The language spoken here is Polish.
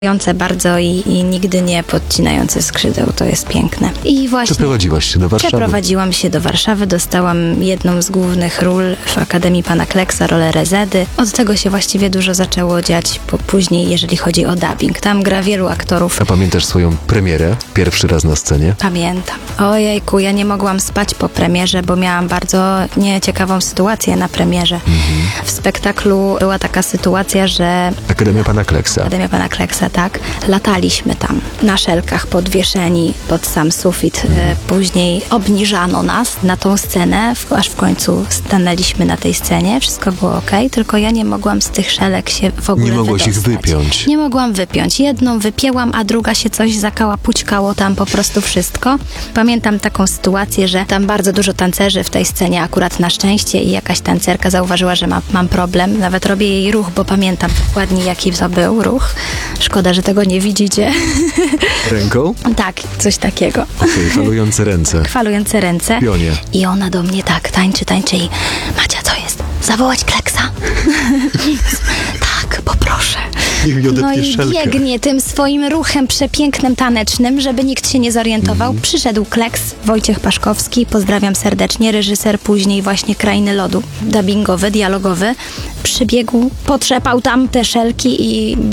Bardzo i nigdy nie podcinające skrzydeł, to jest piękne. I właśnie Przeprowadziłaś się do Warszawy. przeprowadziłam się do Warszawy, dostałam jedną z głównych ról w Akademii Pana Kleksa, rolę Rezedy. Od tego się właściwie dużo zaczęło dziać później, jeżeli chodzi o dubbing. Tam gra wielu aktorów. A pamiętasz swoją premierę? Pierwszy raz na scenie? Pamiętam. Ojejku, ja nie mogłam spać po premierze, bo miałam bardzo nieciekawą sytuację na premierze. W spektaklu była taka sytuacja, że Akademia Pana Kleksa. Akademia Pana Kleksa, tak. Lataliśmy tam na szelkach podwieszeni pod sam sufit. Później obniżano nas na tą scenę, aż w końcu stanęliśmy na tej scenie. Wszystko było okej, tylko ja nie mogłam z tych szelek się w ogóle Nie mogłaś ich wydostać. wypiąć. Nie mogłam wypiąć. Jedną wypięłam, a druga się coś pućkało tam po prostu wszystko. Pamiętam taką sytuację, że tam bardzo dużo tancerzy w tej scenie, akurat na szczęście, i jakaś tancerka zauważyła, że mam problem. Nawet robię jej ruch, bo pamiętam dokładnie, jaki to był ruch. Szkoda, że tego nie widzicie. Ręką? Tak, coś takiego. Okej, falujące ręce. Chwalujące ręce. Pionie. I ona do mnie tak tańczy i Macia, co jest? Zawołać Kleksa? Tak, poproszę. Niech mi odetnie No i szelkę. biegnie tym swoim ruchem przepięknym, tanecznym, żeby nikt się nie zorientował. Przyszedł Kleks, Wojciech Paszkowski, pozdrawiam serdecznie, reżyser później właśnie Krainy Lodu, dubbingowy, dialogowy. Przybiegł, potrzepał tam te szelki i